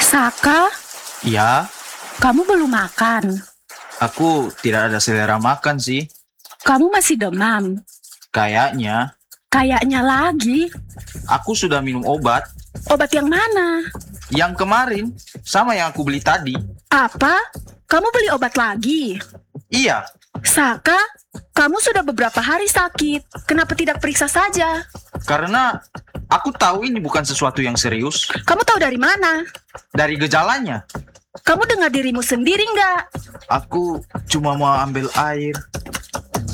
Saka, Ya, kamu belum makan. aku tidak ada selera makan sih. Kamu masih demam. Kayaknya, Kayaknya lagi. aku sudah minum obat. Obat yang mana? Yang kemarin, sama yang aku beli tadi. Apa? Kamu beli obat lagi? Iya, Saka, kamu sudah beberapa hari sakit. Kenapa tidak periksa saja? karena aku tahu ini bukan sesuatu yang serius. Kamu tahu dari mana? Dari gejalanya, Kamu dengar dirimu sendiri nggak? aku cuma mau ambil air.